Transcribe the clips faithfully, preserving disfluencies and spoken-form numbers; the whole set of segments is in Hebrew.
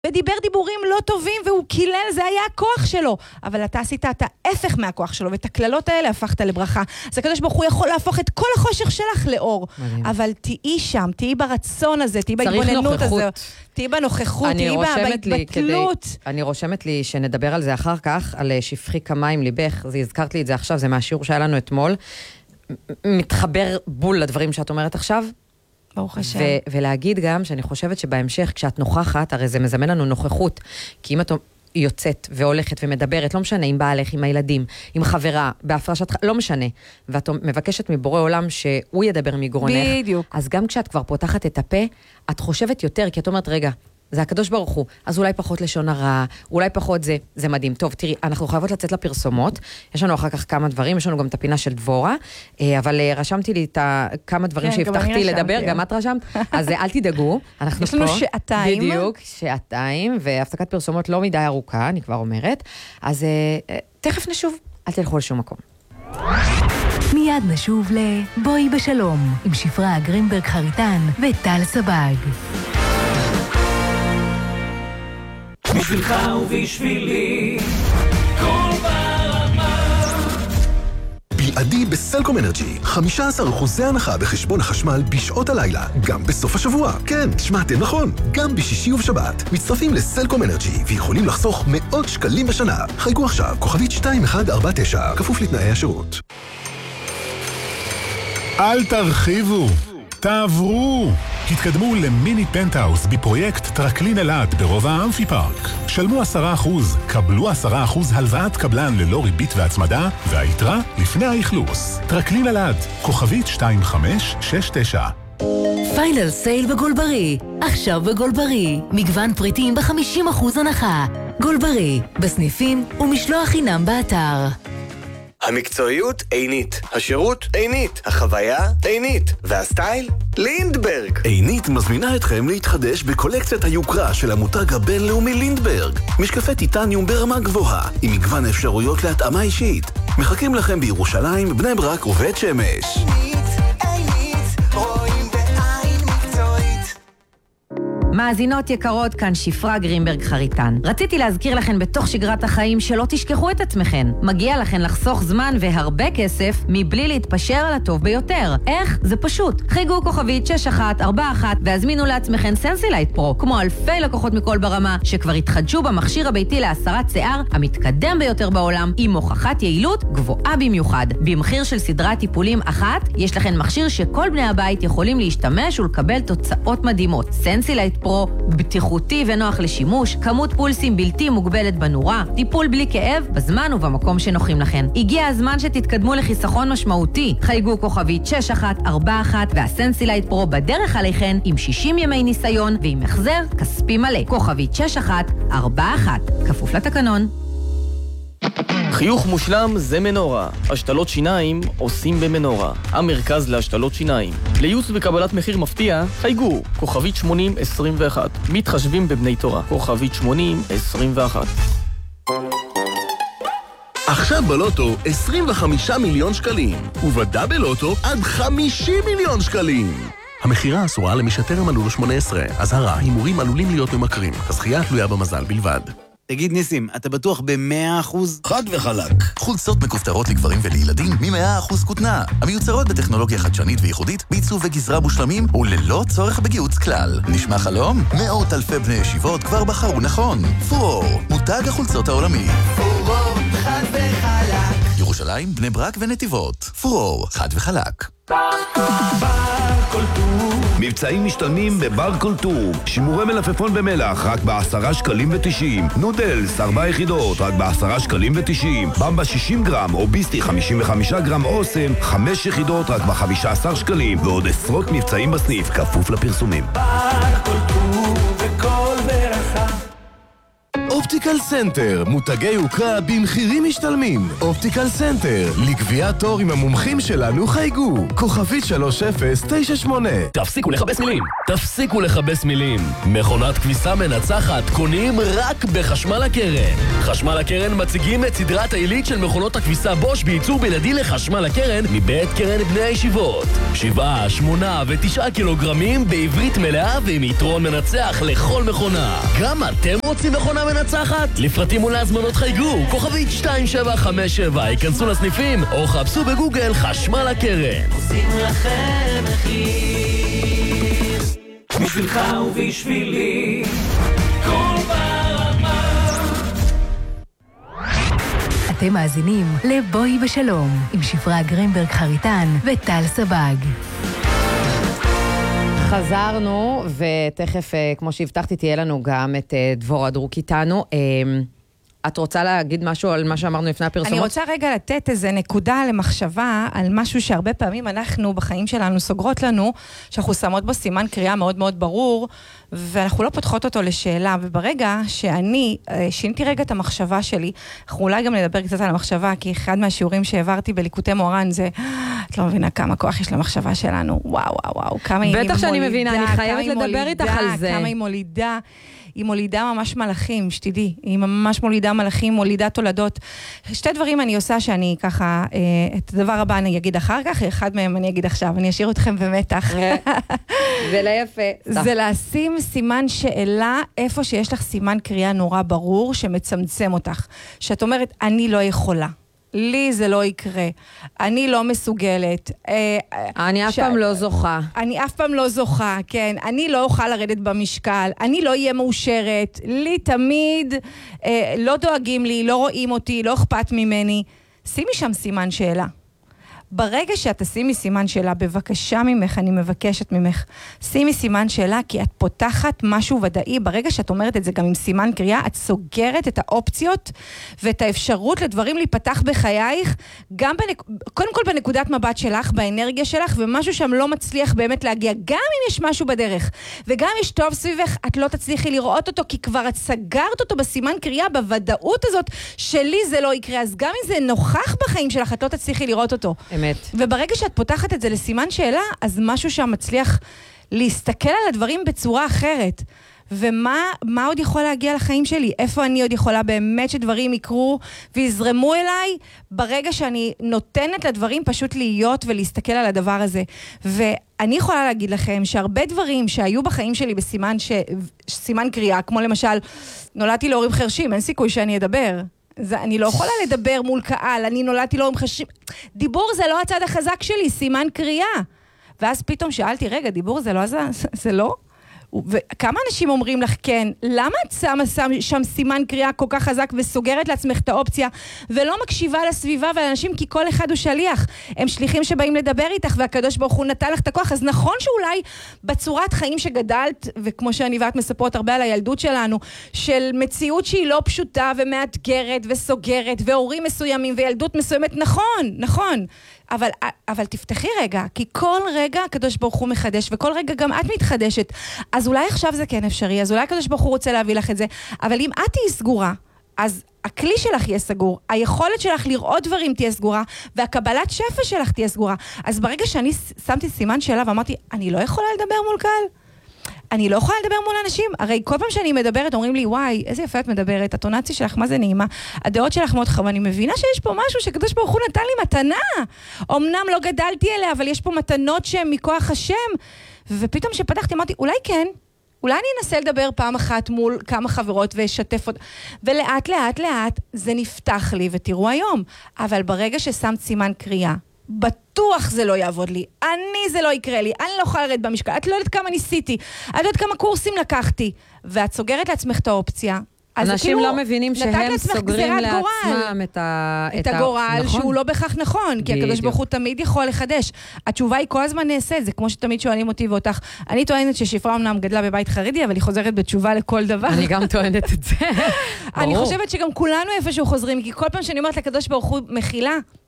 ודיבר דיבורים לא טובים, והוא קילל, זה היה הכוח שלו. אבל אתה עשית את ההפך מהכוח שלו, ואת הכללות האלה הפכת לברכה. אז הקדוש ברוך הוא יכול להפוך את כל החושך שלך לאור. מדהים. אבל תהי שם, תהי ברצון הזה, תהי בהתבוננות הזה, תהי בנוכחות, תהי בהתבטלות. לי, אני רושמת לי שנדבר על זה אחר כך, על שפכי כמים ליבך, זה הזכרת לי את זה עכשיו, זה מהשיעור שהיה לנו אתמול, מתחבר בול לדברים שאת אומרת עכשיו, ברוך השם. ו- ולהגיד גם שאני חושבת שבהמשך, כשאת נוכחת, הרי זה מזמן לנו נוכחות, כי אם את יוצאת והולכת ומדברת, לא משנה, עם בעלך, עם הילדים, עם חברה, בהפרשת, לא משנה, ואת מבקשת מבורא עולם שהוא ידבר מגרונך, בדיוק. אז גם כשאת כבר פותחת את הפה, את חושבת יותר, כי את אומרת, רגע, זה הקדוש ברוך הוא, אז אולי פחות לשון הרע, אולי פחות זה, זה מדהים. טוב, תראי, אנחנו חייבות לצאת לפרסומות, יש לנו אחר כך כמה דברים, יש לנו גם את הפינה של דבורה, אבל רשמתי לי את כמה דברים שהבטחתי לדבר, גם את רשמת, אז אל תדאגו, אנחנו פה. יש לנו שעתיים. בדיוק, שעתיים, והפסקת פרסומות לא מדי ארוכה, אני כבר אומרת, אז תכף נשוב, אל תלכו לשום מקום. מיד נשוב לבואי בשלום, עם שפרה גרינברג חריטן וטל סבג. בשבילך ובשבילי כל ברמה. בלעדי בסלקום אנרג'י, חמישה עשר אחוז הנחה בחשבון החשמל בשעות הלילה, גם בסוף השבוע. כן, שמעתם נכון, גם בשישי ובשבת. מצטרפים לסלקום אנרג'י ויכולים לחסוך מאות שקלים בשנה. חייגו עכשיו, כוכבית שתיים אחת ארבע תשע, כפוף לתנאי השירות. אל תרחיבו, תעברו. התקדמו למיני פנטהאוס בפרויקט טרקלין אלעד ברובע האמפי פארק. שלמו עשרה אחוז, קבלו עשרה אחוז הלוואת קבלן ללא ריבית והצמדה, והיתרה לפני האכלוס. טרקלין אלעד, כוכבית שתיים חמש שש תשע. פיינל סייל בגולברי. עכשיו בגולברי. מגוון פריטים ב-חמישים אחוז הנחה. גולברי, בסניפים ומשלוח חינם באתר. המקצועיות עינית, השירות עינית, החוויה עינית, והסטייל לינדברג. עינית מזמינה אתכם להתחדש בקולקציית היוקרה של המותג הבינלאומי לינדברג. משקפי טיטניום ברמה גבוהה, עם מגוון אפשרויות להתאמה אישית. מחכים לכם בירושלים, בני ברק ובית שמש. עינית, עינית, רואים בעין מקצועית. מאזינות יקרות, כאן שפרה גרינברג חריטן. רציתי להזכיר לכן בתוך שגרת החיים שלא תשכחו את עצמכן. מגיע לכן לחסוך זמן והרבה כסף מבלי להתפשר על הטוב ביותר. איך? זה פשוט. חיגו כוכבית שש אחת ארבע אחת והזמינו לעצמכן סנסילייט פרו, כמו אלפי לקוחות מכל ברמה שכבר התחדשו במכשיר הביתי להסרת שיער המתקדם ביותר בעולם עם הוכחת יעילות גבוהה במיוחד. במחיר של סדרת טיפולים אחת, יש לכן מכשיר שכל בני הבית יכולים להשתמש ולקבל תוצאות מדהימות. סנסילייט פרו, בטיחותי ונוח לשימוש, כמות פולסים בלתי מוגבלת בנורה, טיפול בלי כאב, בזמן ובמקום שנוחים לכן. הגיע הזמן שתתקדמו לחיסכון משמעותי. חייגו כוכבית שש אחת ארבע אחת והסנסילייט פרו בדרך עליכן עם שישים ימי ניסיון ועם החזר כספי מלא. כוכבית שש אחת ארבע אחת, כפוף לתקנון. חיוך מושלם זה מנורה. השתלות שיניים עושים במנורה. המרכז להשתלות שיניים. לייעוץ וקבלת מחיר מפתיע, חייגו. כוכבית שמונים עשרים ואחת. מתחשבים בבני תורה. כוכבית שמונים עשרים ואחת. עכשיו בלוטו עשרים וחמישה מיליון שקלים, ובדאבל לוטו עד חמישים מיליון שקלים. המחירה אסורה למי שטרם מלאו לו שמונה עשרה. אזהרה, הימורים עלולים להיות ממכרים. הזכייה תלויה במזל בלבד. תגיד ניסים, אתה בטוח ב-מאה אחוז? חד וחלק. חולצות מכופתרות לגברים ולילדים מ-מאה אחוז כותנה. המיוצרות בטכנולוגיה חדשנית וייחודית, בעיצוב וגזרה מושלמים וללא צורך בגיהוץ כלל. נשמע חלום? מאות אלפי בני ישיבות כבר בחרו נכון. פורור, מותג החולצות העולמי. פורור, חד וחלק. ירושלים, בני ברק ונתיבות. פורור, חד וחלק. מבצעים משתלמים בבר קולטור. שימורי מלפפון במלח רק בעשרה שקלים ותשעים. נודלס ארבע יחידות רק בעשרה שקלים ותשעים. במבה שישים גרם או ביסטי חמישים וחמישה גרם אוסם חמש יחידות רק בחמישה עשר שקלים. ועוד עשרות מבצעים בסניף כפוף לפרסומים. בר קולטור וכל ברכה. אופטיקל סנטר, מותגי יוקרה במחירים משתלמים. אופטיקל סנטר, לקביעת תור עם המומחים שלנו חייגו. כוכבית שלוש אפס תשע שמונה. תפסיקו לחבס מילים, תפסיקו לחבס מילים. מכונת כביסה מנצחת קונים רק בחשמל הקרן. חשמל הקרן מציגים את סדרת העילית של מכונות הכביסה בוש בייצור בלעדי לחשמל הקרן מבית קרן בני הישיבות. שבעה, שמונה ותשעה קילוגרמים בעברית מלאה ועם יתרון מנצח לכל מכונה. גם אתם רוצים מכונה מנצחת? לפרטים ולהזמנות חייגו, כוכבית שתיים שבע חמש שבע, ייכנסו לסניפים או חפשו בגוגל חשמל הקרן. עושים לכם מחיר בשבילך ובשבילי כל ברמה. אתם מאזינים לבואי בשלום עם שפרה גרינברג חריטן וטל סבג. חזרנו, ותכף, כמו שהבטחתי, תהיה לנו גם את דבורה דרוק איתנו. את רוצה להגיד משהו על מה שאמרנו לפני הפרסומות? אני רוצה רגע לתת איזה נקודה למחשבה על משהו שהרבה פעמים אנחנו בחיים שלנו סוגרות לנו, שאנחנו שמות בו סימן קריאה מאוד מאוד ברור, ואנחנו לא פותחות אותו לשאלה, וברגע שאני שינתי רגע את המחשבה שלי, אנחנו אולי גם נדבר קצת על המחשבה, כי אחד מהשיעורים שהעברתי בליקוטי מורן זה, את לא מבינה כמה כוח יש למחשבה שלנו, וואו וואו וואו, כמה היא מולידה, בטח שאני מבינה, אני חייבת לדבר איתך על זה. כמה היא מולידה, היא מולידה ממש מלאכים, שתדעי, היא ממש מולידה מלאכים, מולידה תולדות. שתי דברים אני עושה שאני ככה, את הדבר הבא אני אגיד אחר כך, אחד מהם אני אגיד עכשיו, אני אשאיר אתכם במתח. זה לא יפה. זה לשים סימן שאלה, איפה שיש לך סימן קריאה נורא ברור, שמצמצם אותך. שאת אומרת, אני לא יכולה. לי זה לא יקרה, אני לא מסוגלת. אני אף פעם לא זוכה. אני אף פעם לא זוכה, כן. אני לא אוכל לרדת במשקל, אני לא אהיה מאושרת, לי תמיד לא דואגים לי, לא רואים אותי, לא אכפת ממני. שימי שם סימן שאלה. ברגע שאת תשימי סימן שאלה, בבקשה ממך, אני מבקשת ממך, שימי סימן שאלה, כי את פותחת משהו ודאי, ברגע שאת אומרת את זה גם עם סימן קריאה, את סוגרת את האופציות, ואת האפשרות לדברים להיפתח בחייך, גם בנק... קודם כל בנקודת מבט שלך, באנרגיה שלך, ומשהו שם לא מצליח באמת להגיע, גם אם יש משהו בדרך, וגם אם יש טוב סביבך, את לא תצליחי לראות אותו, כי כבר את סגרת אותו בסימן קריאה, בוודאות הזאת, שלי זה לא יקרה, אז גם אם זה נוכח בחיים שלך, את לא תצליחי לראות אותו. אמת. וברגע שאת פותחת את זה לסימן שאלה, אז משהו שם מצליח להסתכל על הדברים בצורה אחרת. ומה מה עוד יכול להגיע לחיים שלי? איפה אני עוד יכולה באמת שדברים יקרו ויזרמו אליי? ברגע שאני נותנת לדברים פשוט להיות ולהסתכל על הדבר הזה. ואני יכולה להגיד לכם שהרבה דברים שהיו בחיים שלי בסימן ש... סימן קריאה, כמו למשל, נולדתי להורים חרשים, אין סיכוי שאני אדבר. זה, אני לא יכולה לדבר מול קהל, אני נולדתי לא עם חשים. דיבור זה לא הצד החזק שלי, סימן קריאה. ואז פתאום שאלתי, רגע, דיבור זה לא, זה, זה לא? וכמה אנשים אומרים לך, כן, למה את שמה שם סימן קריאה כל כך חזק וסוגרת לעצמך את האופציה, ולא מקשיבה לסביבה ולאנשים, כי כל אחד הוא שליח. הם שליחים שבאים לדבר איתך, והקדוש ברוך הוא נתן לך את הכוח. אז נכון שאולי בצורת חיים שגדלת, וכמו שאני ואת מספרות הרבה על הילדות שלנו, של מציאות שהיא לא פשוטה ומאתגרת וסוגרת, והורים מסוימים וילדות מסוימת, נכון, נכון. אבל, אבל תפתחי רגע, כי כל רגע הקדוש ברוך הוא מחדש, וכל רגע גם את מתחדשת. אז אולי עכשיו זה כן אפשרי, אז אולי הקדוש ברוך הוא רוצה להביא לך את זה, אבל אם את תהי סגורה, אז הכלי שלך יהיה סגור, היכולת שלך לראות דברים תהיה סגורה, והקבלת שפע שלך תהיה סגורה. אז ברגע שאני שמתי סימן שאלה ואמרתי, אני לא יכולה לדבר מול קהל, אני לא יכולה לדבר מול אנשים, הרי כל פעם שאני מדברת אומרים לי, וואי, איזה יפה את מדברת, הטונציה שלך, מה זה נעימה, הדעות שלך מאוד חמה, אני מבינה שיש פה משהו שקדוש ברוך הוא נתן לי מתנה, אמנם לא גדלתי אליה, אבל יש פה מתנות שהן מכוח השם, ופתאום שפתחתי, אמרתי, אולי כן, אולי אני אנסה לדבר פעם אחת מול כמה חברות ואשתף אותה, ולאט לאט לאט זה נפתח לי, ותראו היום, אבל ברגע ששמת סימן קריאה, בטוח זה לא יעבוד לי, אני זה לא יקרה לי, אני לא יכולה לרדת במשקל, את לא יודעת כמה ניסיתי, את לא יודעת כמה קורסים לקחתי, ואת סוגרת לעצמך את האופציה. אנשים לא מבינים שהם סוגרים לעצמם את, ה... את הגורל, נכון. שהוא לא בכך נכון, כי הקדוש ברוך הוא תמיד יכול לחדש. התשובה היא כל הזמן נעשה, זה כמו שתמיד שואלים אותי ואותך. אני טוענת ששפרה אמנם גדלה בבית חרדי, אבל היא חוזרת בתשובה לכל דבר. אני גם טוענת את זה. אני חושבת שגם כולנו איפשהו חוזרים, כי כל פעם שאני אומרת לקדוש ברוך הוא מחילה,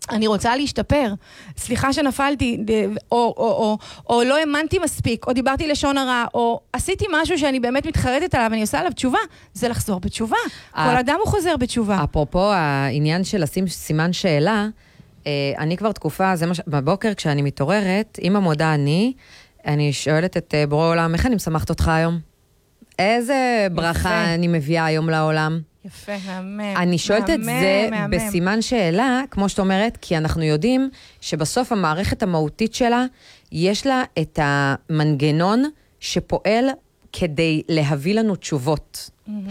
אני רוצה להשתפר, סליחה שנפלתי, או, או, או, או לא האמנתי מספיק, או דיברתי לשון הרע, או עשיתי משהו שאני באמת מתחרטת עליו, ואני עושה עליו תשובה, זה לחזור בתשובה. כל אדם הוא חוזר בתשובה. אפרופו העניין של לשים סימן שאלה, אני כבר תקופה, זה מה ש... בבוקר כשאני מתעוררת, עם המודע אני, אני שואלת את בורא עולם, איך אני משמחת אותך היום? איזה ברכה אני מביאה היום לעולם? יפה, מהמם. אני שואלת את זה בסימן שאלה, כמו שאת אומרת, כי אנחנו יודעים שבסוף המערכת המהותית שלה, יש לה את המנגנון שפועל כדי להביא לנו תשובות.